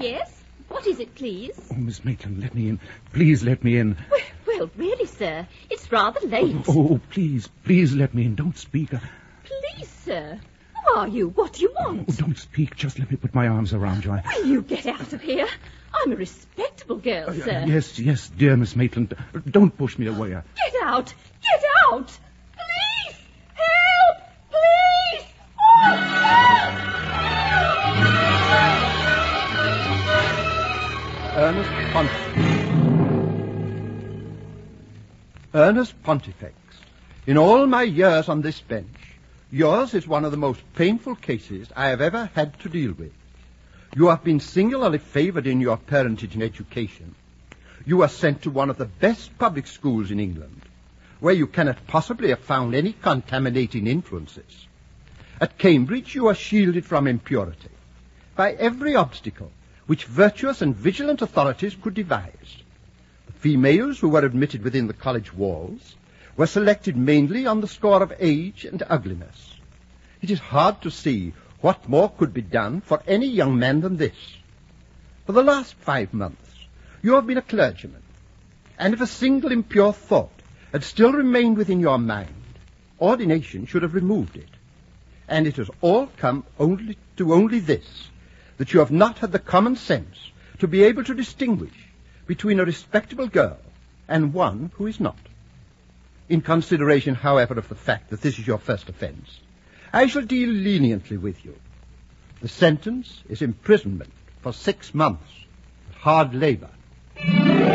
Yes? What is it, please? Oh, Miss Maitland, let me in. Please let me in. Well, really, sir, it's rather late. Oh, please let me in. Don't speak. Please, sir. Who are you? What do you want? Oh, don't speak. Just let me put my arms around you. Will you get out of here? I'm a respectable girl, sir. Yes, dear Miss Maitland. Don't push me away. Get out! Get out! Please! Help! Please! Oh, help! Ernest Pontifex, in all my years on this bench, yours is one of the most painful cases I have ever had to deal with. You have been singularly favored in your parentage and education. You were sent to one of the best public schools in England, where you cannot possibly have found any contaminating influences. At Cambridge, you are shielded from impurity by every obstacle which virtuous and vigilant authorities could devise. The females who were admitted within the college walls were selected mainly on the score of age and ugliness. It is hard to see what more could be done for any young man than this. For the last 5 months, you have been a clergyman, and if a single impure thought had still remained within your mind, ordination should have removed it. And it has all come only this, that you have not had the common sense to be able to distinguish between a respectable girl and one who is not. In consideration, however, of the fact that this is your first offense, I shall deal leniently with you. The sentence is imprisonment for 6 months, hard labor.